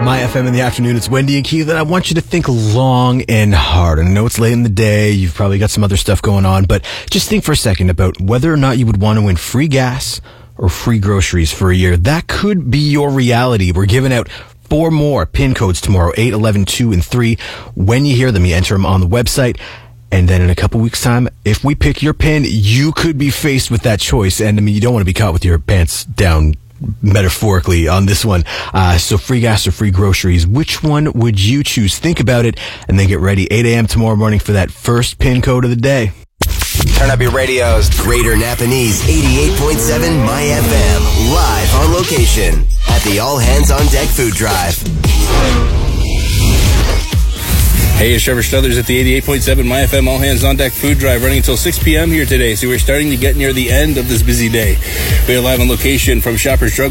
My FM in the afternoon. It's Wendy and Keith, and I want you to think long and hard. And I know it's late in the day. You've probably got some other stuff going on, but just think for a second about whether or not you would want to win free gas or free groceries for a year. That could be your reality. We're giving out 4 more PIN codes tomorrow, 8, 11, 2, and 3. When you hear them, you enter them on the website. And then in a couple weeks' time, if we pick your PIN, you could be faced with that choice. And I mean, you don't want to be caught with your pants down metaphorically on this one. So free gas or free groceries, which one would you choose? Think about it and then get ready. 8 a.m. tomorrow morning for that first PIN code of the day. Turn up your radios. Greater Napanese 88.7 My FM. Live on location at the All Hands on Deck Food Drive. Hey, it's Trevor Struthers at the 88.7 My FM All Hands on Deck Food Drive, running until 6 p.m. here today. So we're starting to get near the end of this busy day. We are live on location from Shoppers Drug